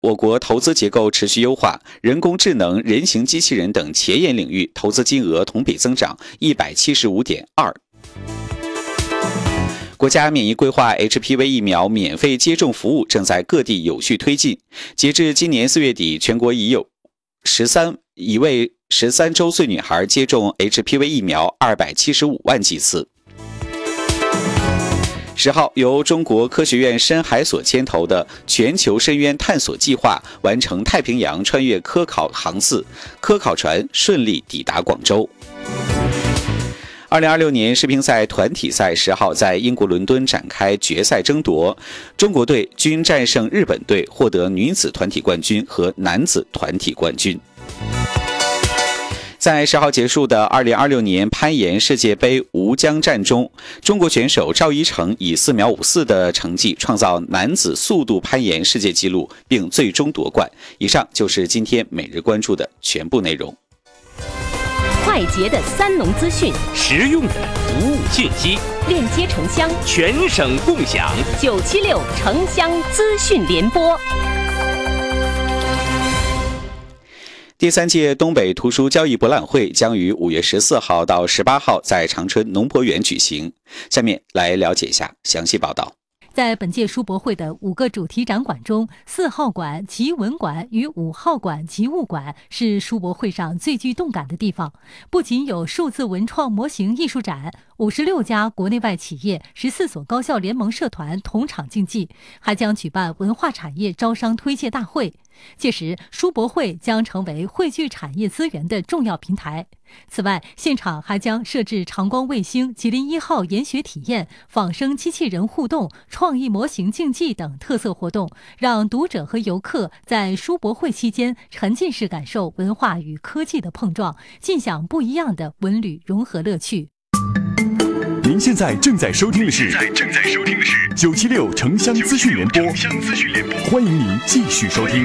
我国投资结构持续优化，人工智能、人形机器人等前沿领域投资金额同比增长175.2%。国家免疫规划 HPV 疫苗免费接种服务正在各地有序推进。截至今年4月底，全国已有一位13周岁女孩接种 HPV 疫苗275万剂次。10号，由中国科学院深海所牵头的全球深渊探索计划完成太平洋穿越科考航次，科考船顺利抵达广州。2026年世乒赛团体赛10号在英国伦敦展开决赛争夺，中国队均战胜日本队，获得女子团体冠军和男子团体冠军。在10号结束的2026年攀岩世界杯吴江站中，中国选手赵一成以4秒54的成绩创造男子速度攀岩世界纪录，并最终夺冠。以上就是今天每日关注的全部内容。 快捷的三农资讯， 实用的服务信息， 链接城乡， 全省共享。 976城乡资讯联播。 第3届东北图书交易博览会将于5月14号到18号在长春农博园举行。下面来了解一下详细报道。 在本届书博会的5个主题展馆中，4号馆奇文馆与5号馆奇物馆是书博会上最具动感的地方。不仅有数字文创模型艺术展，56家国内外企业、14所高校联盟社团同场竞技，还将举办文化产业招商推介大会。届时，书博会将成为汇聚产业资源的重要平台。此外，现场还将设置长光卫星、吉林1号研学体验、仿生机器人互动、创意模型竞技等特色活动，让读者和游客在书博会期间沉浸式感受文化与科技的碰撞，尽享不一样的文旅融合乐趣。 您现在正在收听的是976城乡资讯联播，欢迎您继续收听。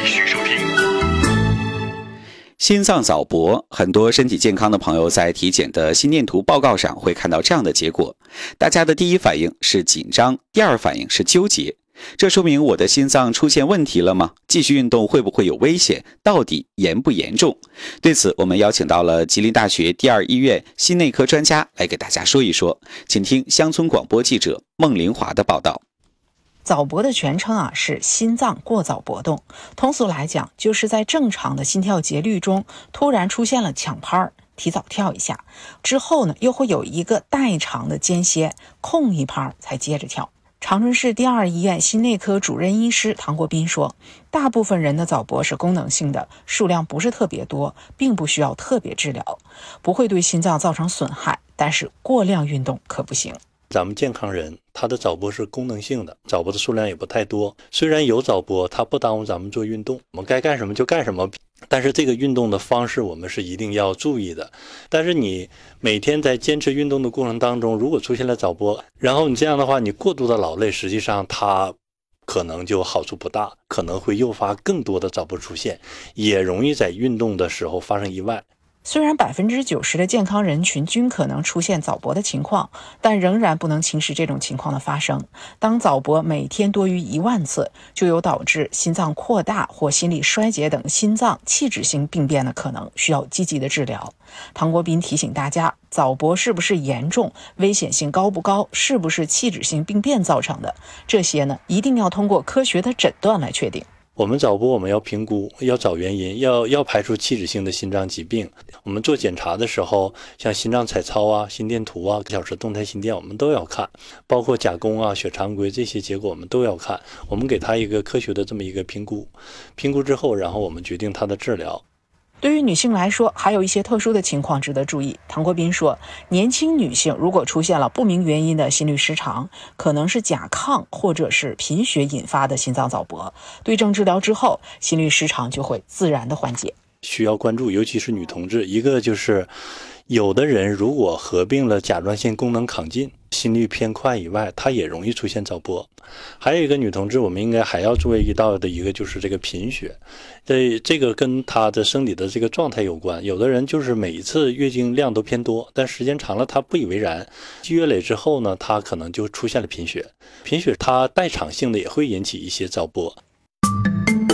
心脏早搏，很多身体健康的朋友在体检的心电图报告上会看到这样的结果，大家的第一反应是紧张，第二反应是纠结。这说明我的心脏出现问题了吗？继续运动会不会有危险？到底严不严重？对此，我们邀请到了吉林大学第2医院心内科专家来给大家说一说，请听乡村广播记者孟林华的报道。 早搏的全称是心脏过早搏动，通俗来讲就是在正常的心跳节律中突然出现了抢拍，提早跳一下，之后呢又会有一个代偿的间歇，空一拍才接着跳。长春市第2医院心内科主任医师唐国斌说，大部分人的早搏是功能性的，数量不是特别多，并不需要特别治疗，不会对心脏造成损害，但是过量运动可不行。 咱们健康人他的早搏是功能性的，早搏的数量也不太多，虽然有早搏，它不耽误咱们做运动，我们该干什么就干什么，但是这个运动的方式我们是一定要注意的。但是你每天在坚持运动的过程当中，如果出现了早搏，然后你这样的话，你过度的劳累，实际上它可能就好处不大，可能会诱发更多的早搏出现，也容易在运动的时候发生意外。 虽然90%的健康人群均可能出现早搏的情况，但仍然不能轻视这种情况的发生。当早搏每天多于1万次，就有导致心脏扩大或心力衰竭等心脏器质性病变的可能，需要积极的治疗。唐国斌提醒大家，早搏是不是严重，危险性高不高，是不是器质性病变造成的，这些呢，一定要通过科学的诊断来确定。 我们早搏，我们要评估，要找原因，要排除器质性的心脏疾病。我们做检查的时候，像心脏彩超啊、心电图啊、小时动态心电，我们都要看，包括甲功啊、血常规这些结果我们都要看。我们给他一个科学的这么一个评估，评估之后，然后我们决定他的治疗。 对于女性来说，还有一些特殊的情况值得注意。唐国斌说，年轻女性如果出现了不明原因的心律失常，可能是甲亢或者是贫血引发的心脏早搏，对症治疗之后，心律失常就会自然的缓解。 需要关注，尤其是女同志，一个就是有的人如果合并了甲状腺功能亢进，心率偏快以外，它也容易出现早搏。还有一个女同志，我们应该还要注意到的一个就是这个贫血，这个跟她的生理的这个状态有关。有的人就是每一次月经量都偏多，但时间长了他不以为然，积累之后呢，他可能就出现了贫血。贫血它代偿性的也会引起一些早搏。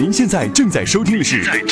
您现在正在收听的是